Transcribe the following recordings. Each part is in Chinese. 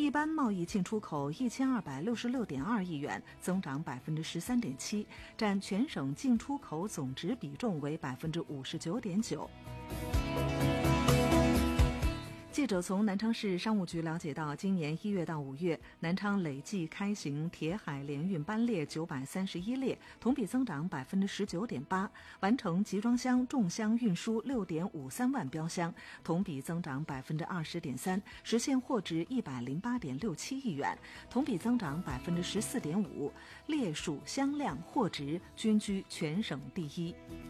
一般贸易进出口1266.2亿元，增长13.7%，占全省进出口总值比重为59.9%。记者从南昌市商务局了解到，今年1月到5月，南昌累计开行铁海联运班列931列，同比增长19.8%，完成集装箱、重箱运输6.53万标箱，同比增长20.3%，实现货值108.67亿元，同比增长14.5%，列数、箱量、货值均居全省第一。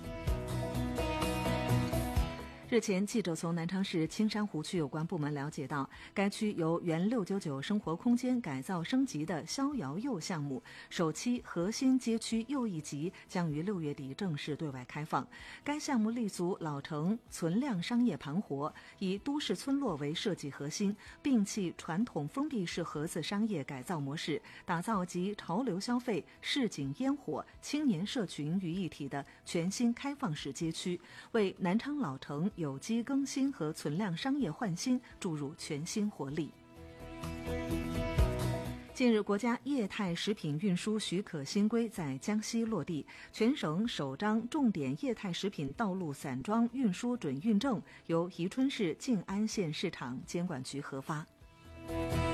日前，记者从南昌市青山湖区有关部门了解到，该区由原699生活空间改造升级的逍遥右项目首期核心街区又一级将于6月底正式对外开放。该项目立足老城存量商业盘活，以都市村落为设计核心，摒弃传统封闭式盒子商业改造模式，打造集潮流消费、市井烟火、青年社群于一体的全新开放式街区，为南昌老城有机更新和存量商业焕新注入全新活力。近日，国家液态食品运输许可新规在江西落地，全省首张重点液态食品道路散装运输准运证由宜春市静安县市场监管局核发。